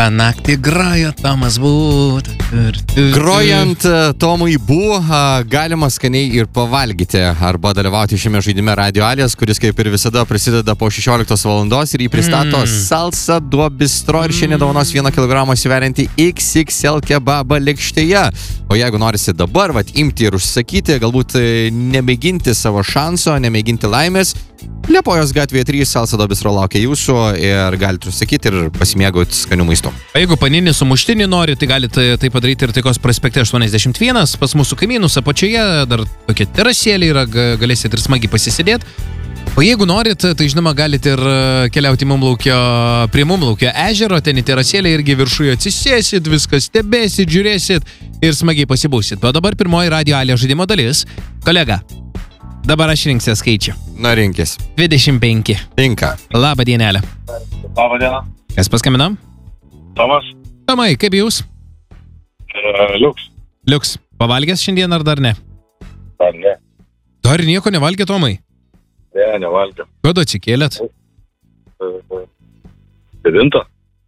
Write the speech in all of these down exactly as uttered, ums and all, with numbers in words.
tą naktį grojo Tomas Būt. Grojant Tomui Bū, galima skaniai ir pavalgyti arba dalyvauti šiame žaidime Radio Alias, kuris kaip ir visada prasideda po šešioliktos valandos ir jį pristato mm. Salsa do Bistro ir šiandien dovanos vieną kilogramą sveriantį iks iks el kebabą lėkštėje. O jeigu norisi dabar vat, imti ir užsakyti, galbūt nemėginti savo šanso, nemėginti laimės, Liepojos gatvėje trys Salsa do Bistro laukia jūsų ir galite užsakyti ir pasimėgauti skanių maistų. O jeigu paninį su muštinį nori, tai galite tai padaryti ir Taikos prospekte aštuoniasdešimt vienas. Pas mūsų kaimynus apačioje dar tokia terasėlė yra, galėsite ir smagiai pasisėdėti. O jeigu norit, tai žinoma, galite ir keliauti Mumlaukio, prie Mumlaukio ežero, ten į terasėlę irgi viršuje atsisėsit, viską stebėsit, žiūrėsit ir smagiai pasibūsit. O dabar pirmoji Radio Alias žaidimo dalis. Kolega, dabar aš rinksiu skaičių. Na, rinkis. dvidešimt penki. Tinka. Labą dienelę. Labą dieną. Kas paskambinam? Tomas. Tomai, kaip jūs? Uh, Liuks. Liuks. Pavalgęs šiandien ar dar ne? Dar ne. Dar nieko nevalgė, Tomai? Ne, nevalgiau. Kada atsikėlėt? Devintą.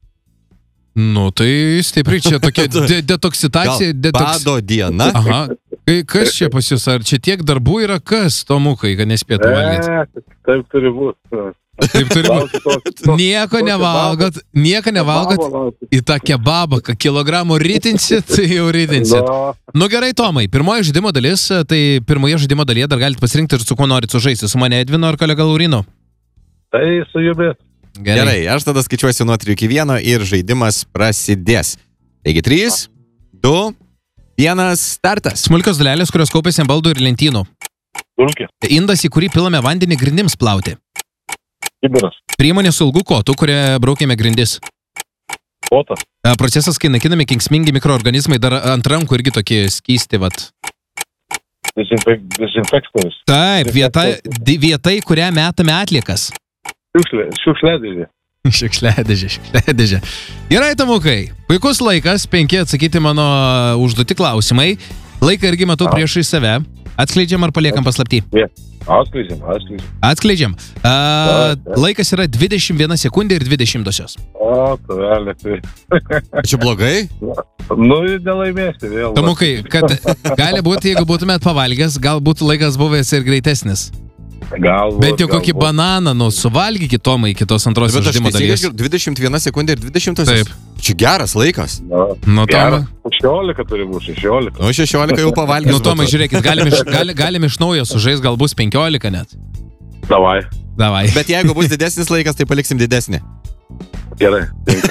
Nu, tai stipriai čia tokia de detoksitacija. Detoks... Bado diena. Aha. Kas čia pas jūs? Ar čia tiek darbų yra kas, Tomukai, kad nespėtų valgyti? Ne, taip turi būti. Taip turi būti. Nieko nevalgot, nieko nevalgot į tą kebabą, kad kilogramų rytinsit, tai jau rytinsit. Nu gerai, Tomai, pirmoji žaidimo dalis, tai pirmoje žaidimo dalyje dar galite pasirinkti ir su kuo norit sužaisti, su mane Edvino ar kolega Laurino. Tai su jumis. Gerai. Gerai, aš tada skaičiuosiu nuo trijų iki vieno ir žaidimas prasidės. Taigi trys, du, vienas, startas. Smulkios dalelės, kurios kaupiasi ant baldų ir lentynų. Dulkė. Indas, į kurį pilame vandenį grindims plauti. Kibiras. Priemonė su ilgu kotu, kurie braukėme grindis. Kotas. Procesas, kai nakinami kenksmingi mikroorganizmai, dar ant rankų irgi tokie skysti, vat. Dezinfek dezinfektorius. Taip, vieta, vieta, į kurią metame atliekas. Šiukšlė, šiukšlėdėžė. Šiukšlėdėžė, šiukšlėdėžė. Gerai, Tomukai, puikus laikas, penki atsakyti mano užduoti klausimai. Laiką irgi matau priešai save. Atskleidžiam ar paliekam paslaptį? Yeah. Atskleidžiam, atskleidžiam. Atskleidžiam. A, laikas yra dvidešimt viena sekundė ir dvidešimtosios. O, tavelė, tai. Čia blogai? Nu, nelaimėsi vėl. Tomukai, kad gali būti, jeigu būtumėt pavalgęs, galbūt laikas buvęs ir greitesnis. Galbūt. Bent jau kokį galbūt. Bananą, nu, suvalgykit, Tomai, kitos antrosios žaidimo dalies. dvidešimt viena sekundė ir dvidešimtosios. Taip. Čia geras laikas. Na, nu, Tomai. šešiolika turi būti, šešiolika. Nu, šešiolika jau pavalgęs. Nu, Tomai, žiūrėkit, galim iš, gali, galim iš naujo sužais, gal bus penkiolika net. Davai. Davai. Bet jeigu bus didesnis laikas, tai paliksim didesnį. Gerai.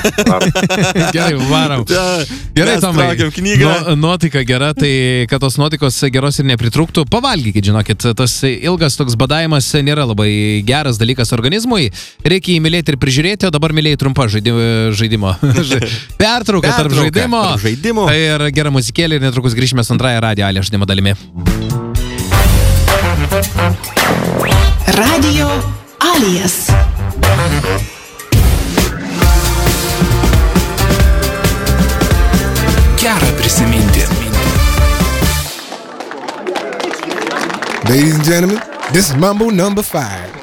Gerai, varom. Gerai, Tomai. Nu, nuotaika gera, tai kad tos nuotaikos geros ir nepritrūktų, pavalgykit, žinokit, tas ilgas toks badavimas nėra labai geras dalykas organizmui. Reikia jį mylėti ir prižiūrėti, o dabar mylėjai trumpa žaidimo. Pertrauka tarp žaidimo. žaidimo. Ir gera muzikėlė ir netrukus grįžime su antrąją Radio Alias žaidimo dalimi. Radio Alias. Gera prisiminti. Ladies and gentlemen, this is Mambo number five.